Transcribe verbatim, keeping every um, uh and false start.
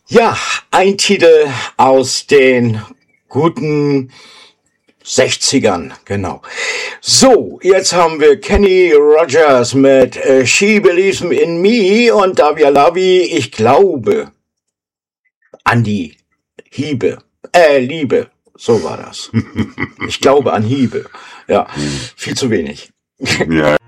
Ja, ein Titel aus den guten sechzigern, genau. So, jetzt haben wir Kenny Rogers mit äh, She Believes in Me und Davia Lavi, ich glaube an die Hiebe, äh, Liebe, so war das. Ich glaube an Hiebe, ja, viel zu wenig. Ja.